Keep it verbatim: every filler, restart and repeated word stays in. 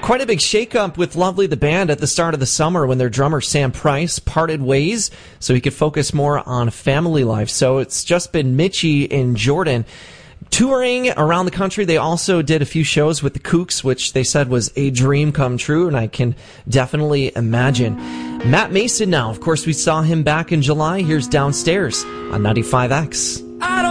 Quite a big shakeup with Lovely the band at the start of the summer when their drummer Sam Price parted ways so he could focus more on family life. So it's just been Mitchie and Jordan touring around the country. They also did a few shows with the Kooks, which they said was a dream come true, and I can definitely imagine. Matt Mason now. Of course, we saw him back in July. Here's Downstairs on ninety-five X. I don't